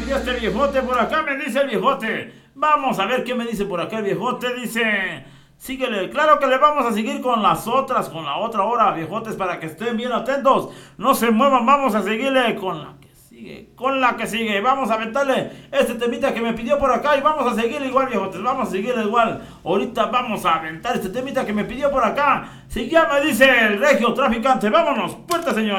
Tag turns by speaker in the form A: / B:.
A: pidió este viejote. Por acá me dice el viejote. Vamos a ver qué me dice por acá el viejote. Dice, síguele. Claro que le vamos a seguir con las otras, con la otra hora, viejotes, para que estén bien atentos. No se muevan, vamos a seguirle con la que sigue. Con la que sigue. Vamos a aventarle este temita que me pidió por acá y vamos a seguirle igual, viejotes. Vamos a seguirle igual. Ahorita vamos a aventar este temita que me pidió por acá. Si ya me dice el regio traficante. Vámonos, puerta, señores.